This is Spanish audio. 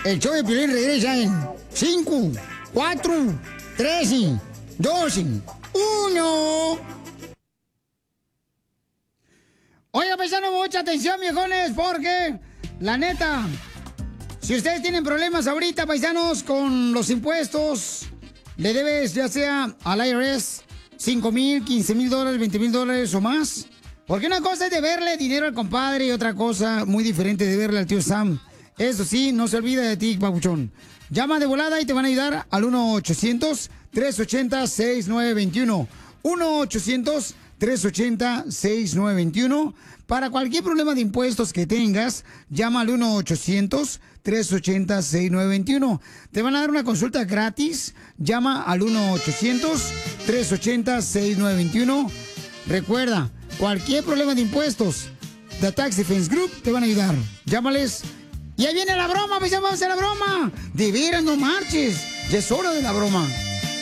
El show de Piolín regresa en 5, 4, 3, 2, 1. Oiga, paisano, mucha atención, viejones, porque, la neta, si ustedes tienen problemas ahorita, paisanos, con los impuestos, le debes ya sea al IRS $5,000, $15,000, $20,000 o más. Porque una cosa es deberle dinero al compadre y otra cosa muy diferente de deberle al tío Sam. Eso sí, no se olvida de ti, papuchón. Llama de volada y te van a ayudar al 1-800-380-6921. 1-800-380-6921. Para cualquier problema de impuestos que tengas, llama al 1-800-380-6921. Te van a dar una consulta gratis. Llama al 1-800-380-6921. Recuerda, cualquier problema de impuestos, The Tax Defense Group te van a ayudar. Llámales. Y ahí viene la broma, pues ya vamos a hacer la broma. De veras, no marches. Ya es hora de la broma.